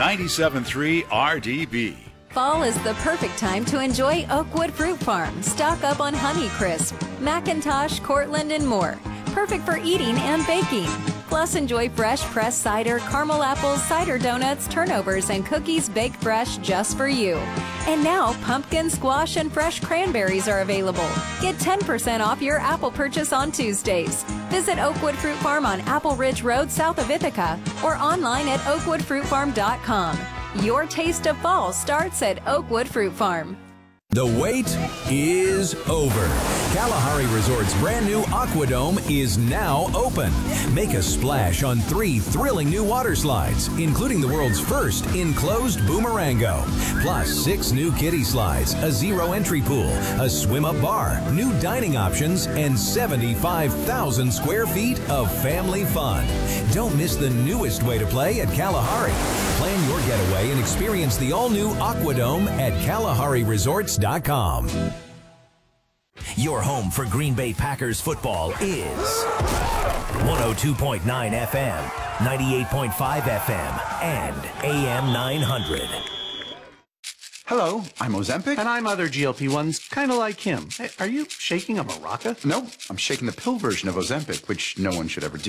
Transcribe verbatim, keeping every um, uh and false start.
ninety-seven point three R D B. Fall is the perfect time to enjoy Oakwood Fruit Farm. Stock up on Honeycrisp, Macintosh, Cortland, and more. Perfect for eating and baking. Plus, enjoy fresh pressed cider, caramel apples, cider donuts, turnovers, and cookies baked fresh just for you. And now, pumpkin, squash, and fresh cranberries are available. Get ten percent off your apple purchase on Tuesdays. Visit Oakwood Fruit Farm on Apple Ridge Road south of Ithaca or online at oakwood fruit farm dot com. Your taste of fall starts at Oakwood Fruit Farm. The wait is over. Kalahari Resort's brand new Aquadome is now open. Make a splash on three thrilling new water slides, including the world's first enclosed boomerango. Plus six new kiddie slides, a zero entry pool, a swim-up bar, new dining options, and seventy-five thousand square feet of family fun. Don't miss the newest way to play at Kalahari. Plan your getaway and experience the all-new Aquadome at Kalahari Resorts dot com. Your home for Green Bay Packers football is one oh two point nine F M, ninety-eight point five F M, and A M nine hundred. Hello, I'm Ozempic. And I'm other G L P ones, kind of like him. Hey, are you shaking a maraca? No, I'm shaking the pill version of Ozempic, which no one should ever do.